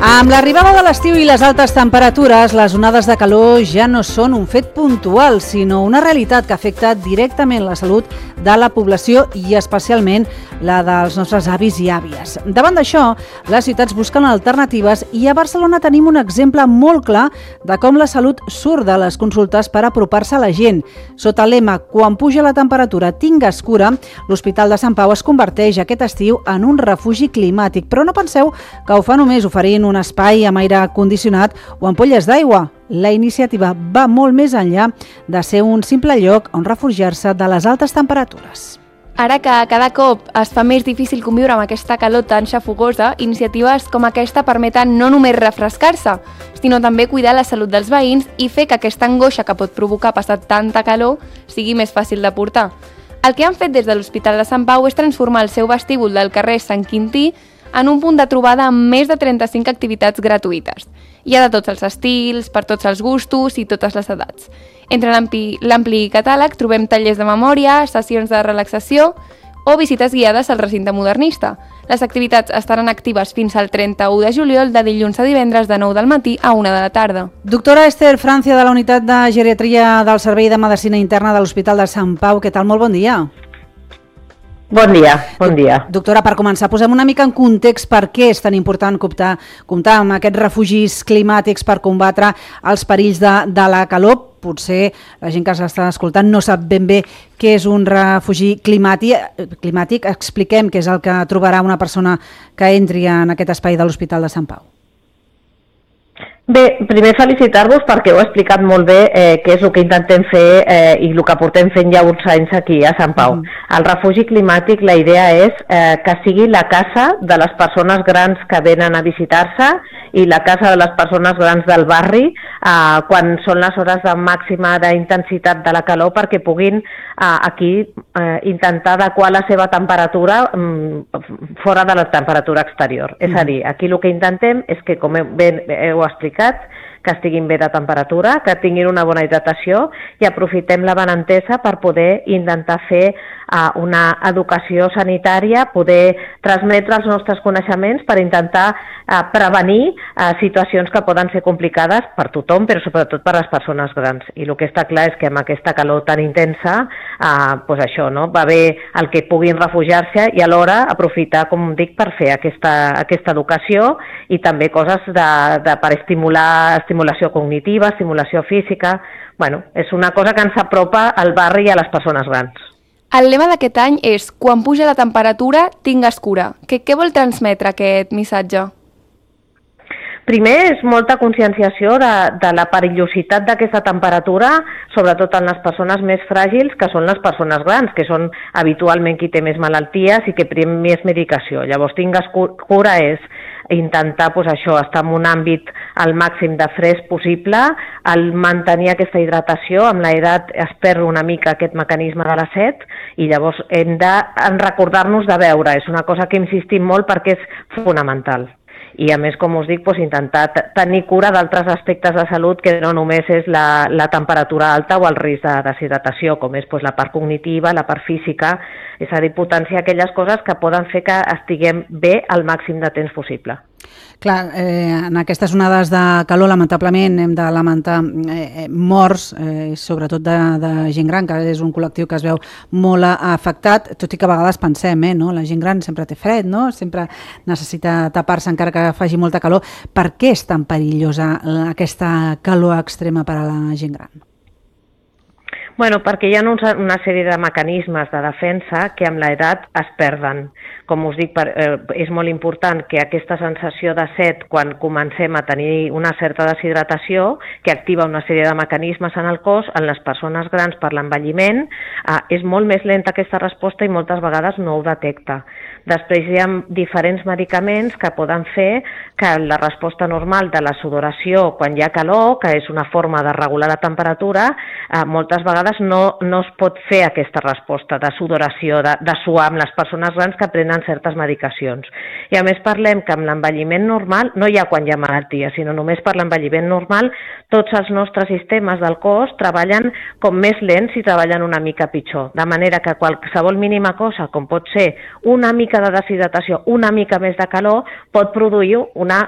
Amb l'arribada de l'estiu i les altes temperatures, les onades de calor ja no són un fet puntual, sinó una realitat que afecta directament la salut de la població i especialment la dels nostres avis i àvies. Davant d'això, les ciutats busquen alternatives i a Barcelona tenim un exemple molt clar de com la salut surt de les consultes per apropar-se a la gent. Sota el lema "Quan puja la temperatura, tingues cura", l'Hospital de Sant Pau es converteix aquest estiu en un refugi climàtic. Però no penseu que ho fa només oferint un espai amb aire condicionat o ampolles d'aigua. La iniciativa va molt més enllà de ser un simple lloc on refugiar-se de les altes temperatures. Ara que cada cop es fa més difícil conviure amb aquesta calor tan xafogosa, iniciatives com aquesta permeten no només refrescar-se, sinó també cuidar la salut dels veïns i fer que aquesta angoixa que pot provocar passar tanta calor sigui més fàcil de portar. El que han fet des de l'Hospital de Sant Pau és transformar el seu vestíbul del carrer Sant Quintí en un punt de trobada amb més de 35 activitats gratuïtes. Hi ha de tots els estils, per tots els gustos i totes les edats. Entre l'ampli catàleg trobem tallers de memòria, sessions de relaxació o visites guiades al recinte modernista. Les activitats estaran actives fins al 31 de juliol, de dilluns a divendres de 9 del matí a 1 de la tarda. Doctora Esther Francia, de la Unitat de Geriatria del Servei de Medicina Interna de l'Hospital de Sant Pau. Què tal? Molt bon dia. Bon dia, bon dia. Doctora, per començar, posem una mica en context per què és tan important comptar amb aquests refugis climàtics per combatre els perills de la calor. Potser la gent que s'està escoltant no sap ben bé què és un refugi climàtic. Expliquem què és el que trobarà una persona que entri en aquest espai de l'Hospital de Sant Pau. Bé, primer felicitar-vos perquè heu explicat molt bé què és el que intentem fer i el que portem fent ja uns anys aquí a Sant Pau. El refugi climàtic, la idea és que sigui la casa de les persones grans que venen a visitar-se i la casa de les persones grans del barri quan són les hores de màxima d'intensitat de la calor, perquè puguin aquí intentar adequar la seva temperatura fora de la temperatura exterior. És a dir, aquí el que intentem és que, com heu explicat, que estiguin bé de temperatura, que tinguin una bona hidratació i aprofitem la benentesa per poder intentar fer una educació sanitària, poder transmetre els nostres coneixements per intentar prevenir situacions que poden ser complicades per tothom, però sobretot per les persones grans. I el que està clar és que amb aquesta calor tan intensa, doncs això, no? Va bé el que puguin refugiar-se i alhora aprofitar, com dic, per fer aquesta educació i també coses per estimular estimulació cognitiva, estimulació física. Bueno, és una cosa que ens apropa al barri i a les persones grans. El lema d'aquest any és "Quan puja la temperatura, tingues cura". Què vol transmetre aquest missatge? Primer és molta conscienciació de la perillositat d'aquesta temperatura, sobretot en les persones més fràgils, que són les persones grans, que són habitualment qui té més malalties i que pren més medicació. Llavors, tingues cura és intentar estar en un àmbit al màxim de fresc possible, el mantenir aquesta hidratació. Amb l'edat es perd una mica aquest mecanisme de la set i llavors hem de recordar-nos de beure. És una cosa que insistim molt perquè és fonamental. I a més, com us dic, intentar tenir cura d'altres aspectes de salut que no només és la temperatura alta o el risc de deshidratació, com és la part cognitiva, la part física, és a dir, potenciar aquelles coses que poden fer que estiguem bé el màxim de temps possible. Clar, en aquestes onades de calor, lamentablement, hem de lamentar morts, sobretot de gent gran, que és un col·lectiu que es veu molt afectat, tot i que a vegades pensem, no? La gent gran sempre té fred, no? Sempre necessita tapar-se encara que faci molta calor. Per què és tan perillosa aquesta calor extrema per a la gent gran? Bueno, perquè hi ha una sèrie de mecanismes de defensa que amb l'edat es perden. Com us dic, és molt important que aquesta sensació de set, quan comencem a tenir una certa deshidratació, que activa una sèrie de mecanismes en el cos, en les persones grans per l'envelliment, és molt més lenta aquesta resposta i moltes vegades no ho detecta. Després hi ha diferents medicaments que poden fer que la resposta normal de la sudoració quan hi ha calor, que és una forma de regular la temperatura, moltes vegades no es pot fer aquesta resposta de sudoració, de suar amb les persones grans que prenen certes medicacions. I a més parlem que amb l'envelliment normal, no ja quan hi ha malaltia, sinó només per l'envelliment normal, tots els nostres sistemes del cos treballen com més lents i treballen una mica pitjor. De manera que qualsevol mínima cosa, com pot ser una mica de deshidratació, una mica més de calor, pot produir una